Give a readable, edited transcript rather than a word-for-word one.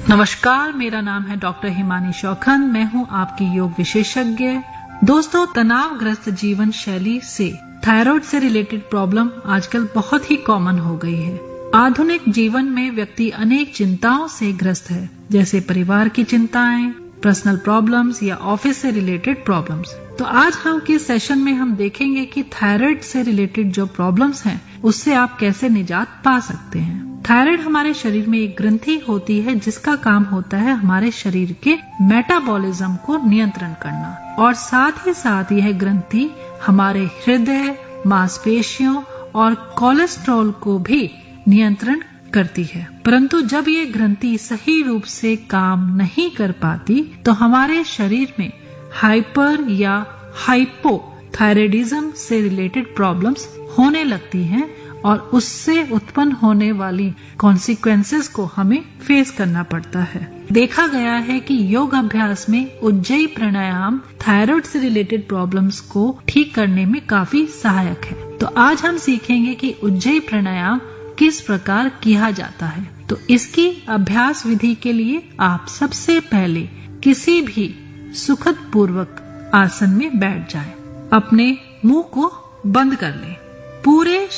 नमस्कार, मेरा नाम है डॉक्टर हिमानी शौखन। मैं हूं आपकी योग विशेषज्ञ। दोस्तों, तनावग्रस्त जीवन शैली से थायराइड से रिलेटेड प्रॉब्लम आजकल बहुत ही कॉमन हो गई है। आधुनिक जीवन में व्यक्ति अनेक चिंताओं से ग्रस्त है, जैसे परिवार की चिंताएं, पर्सनल प्रॉब्लम्स या ऑफिस से रिलेटेड प्रॉब्लम्स। तो आज हम के सेशन में हम देखेंगे कि थायराइड से रिलेटेड जो प्रॉब्लम्स हैं उससे आप कैसे निजात पा सकते हैं। थायराइड हमारे शरीर में एक ग्रंथि होती है जिसका काम होता है हमारे शरीर के मेटाबॉलिज्म को नियंत्रण करना, और साथ ही साथ यह ग्रंथि हमारे हृदय, मांसपेशियों और कोलेस्ट्रॉल को भी नियंत्रण करती है। परंतु जब ये ग्रंथि सही रूप से काम नहीं कर पाती तो हमारे शरीर में हाइपर या हाइपोथायराइडिज्म से रिलेटेड प्रॉब्लम्स होने लगती हैं और उससे उत्पन्न होने वाली कॉन्सिक्वेंसेस को हमें फेस करना पड़ता है। देखा गया है कि योग अभ्यास में उज्जयी प्राणायाम थायराइड से रिलेटेड प्रॉब्लम्स को ठीक करने में काफी सहायक है। तो आज हम सीखेंगे कि उज्जयी प्राणायाम किस प्रकार किया जाता है। तो इसकी अभ्यास विधि के लिए आप सबसे पहले किसी भी सुखद पूर्वक आसन में बैठ जाएं। अपने मुंह को बंद कर लें। पूरे